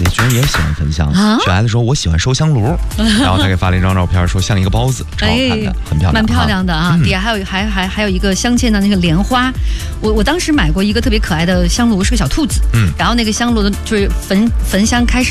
子居然也喜欢焚香。雪孩子说我喜欢收香炉，然后他给发了一张照片，说像一个包子，超好看的，很漂亮， 蛮漂亮的啊。底下还有一个镶嵌的那个莲花。我当时买过一个特别可爱的香炉，是个小兔子。然后那个香炉的就是焚香开始